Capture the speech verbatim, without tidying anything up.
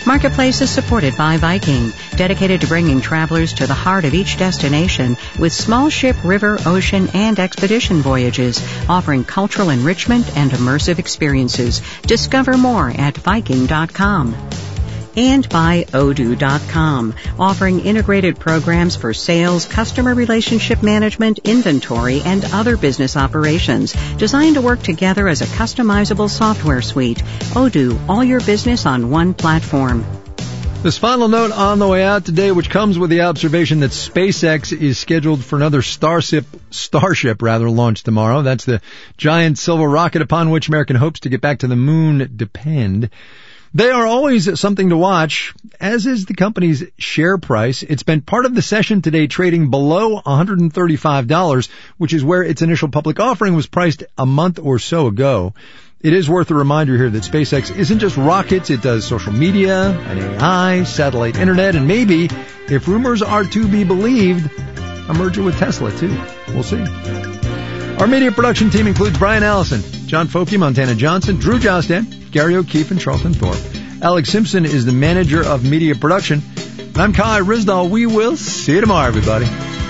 Marketplace is supported by Viking, dedicated to bringing travelers to the heart of each destination with small ship, river, ocean, and expedition voyages, offering cultural enrichment and immersive experiences. Discover more at Viking dot com. And by Odoo dot com, offering integrated programs for sales, customer relationship management, inventory, and other business operations, designed to work together as a customizable software suite. Odoo, all your business on one platform. This final note on the way out today, which comes with the observation that SpaceX is scheduled for another Starship, Starship rather, launch tomorrow. That's the giant silver rocket upon which American hopes to get back to the moon depend. They are always something to watch, as is the company's share price. It's been part of the session today trading below one hundred thirty-five dollars, which is where its initial public offering was priced a month or so ago. It is worth a reminder here that SpaceX isn't just rockets. It does social media and A I, satellite internet, and maybe, if rumors are to be believed, a merger with Tesla, too. We'll see. Our media production team includes Brian Allison, John Folke, Montana Johnson, Drew Jostan, Gary O'Keefe, and Charlton Thorpe. Alex Simpson is the manager of media production. And I'm Kai Rizdal. We will see you tomorrow, everybody.